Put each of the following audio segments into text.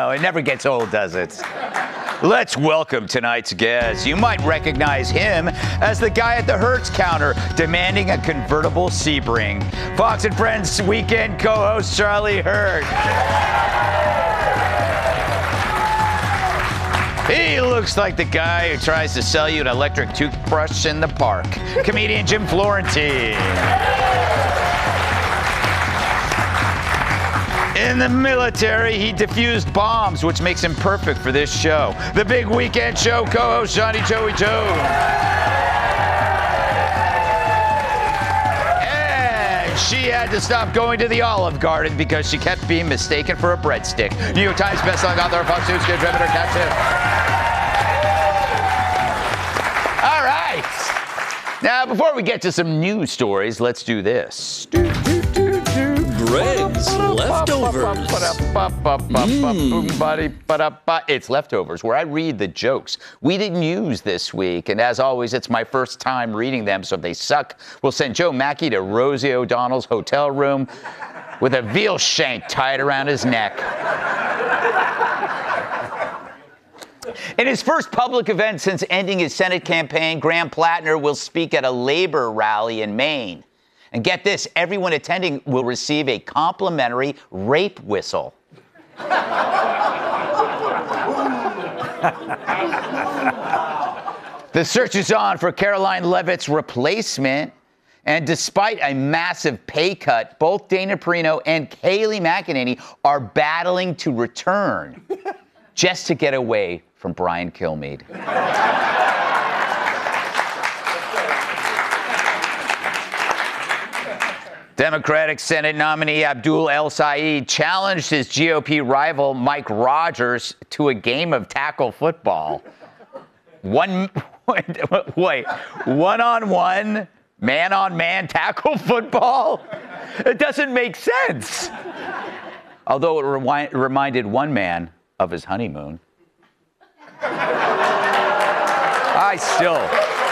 know, it never gets old, does it? Let's welcome tonight's guest. You might recognize him as the guy at the Hertz counter demanding a convertible Sebring. Fox and Friends weekend co-host Charlie Hertz. He looks like the guy who tries to sell you an electric toothbrush in the park. Comedian Jim Florentine. In the military, he defused bombs, which makes him perfect for this show. The Big Weekend Show co-host Johnny Joey Jones. And she had to stop going to the Olive Garden because she kept being mistaken for a breadstick. New York Times bestselling author, Fox News contributor, Captain. All right. Now, before we get to some news stories, let's do this. Greg's Leftovers. It's Leftovers, where I read the jokes we didn't use this week. And as always, it's my first time reading them, so if they suck, we'll send Joe Mackey to Rosie O'Donnell's hotel room with a veal shank tied around his neck. In his first public event since ending his Senate campaign, Graham Plattner will speak at a labor rally in Maine. And get this, everyone attending will receive a complimentary rape whistle. The search is on for Caroline Leavitt's replacement. And despite a massive pay cut, both Dana Perino and Kayleigh McEnany are battling to return just to get away from Brian Kilmeade. Democratic Senate nominee Abdul El-Sayed challenged his GOP rival Mike Rogers to a game of tackle football. One-on-one, man-on-man tackle football? It doesn't make sense. Although it reminded one man of his honeymoon. I still...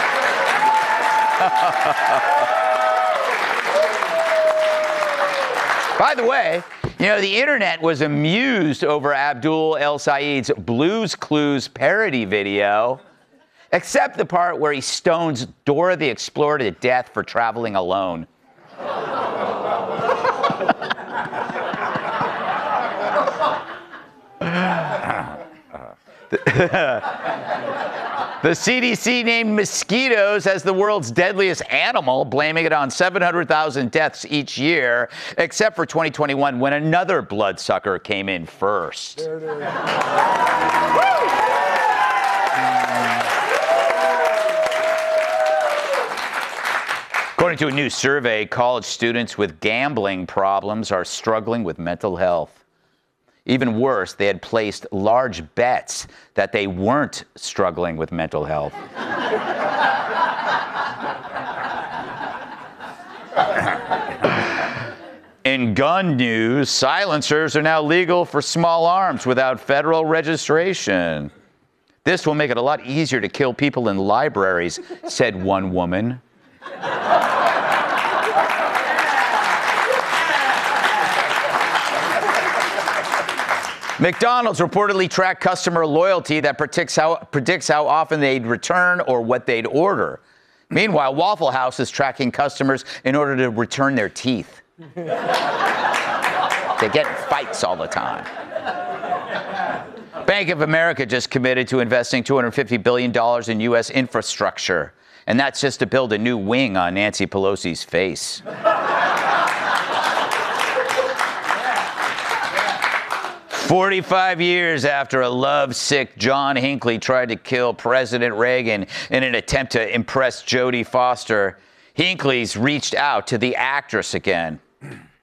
By the way, you know, the internet was amused over Abdul El-Sayed's Blue's Clues parody video, except the part where he stones Dora the Explorer to death for traveling alone. The CDC named mosquitoes as the world's deadliest animal, blaming it on 700,000 deaths each year, except for 2021 when another bloodsucker came in first. According to a new survey, college students with gambling problems are struggling with mental health. Even worse, they had placed large bets that they weren't struggling with mental health. In gun news, silencers are now legal for small arms without federal registration. This will make it a lot easier to kill people in libraries, said one woman. McDonald's reportedly tracked customer loyalty that predicts how often they'd return or what they'd order. Meanwhile, Waffle House is tracking customers in order to return their teeth. They get in fights all the time. Bank of America just committed to investing $250 billion in U.S. infrastructure. And that's just to build a new wing on Nancy Pelosi's face. 45 years after a lovesick John Hinckley tried to kill President Reagan in an attempt to impress Jodie Foster, Hinckley's reached out to the actress again.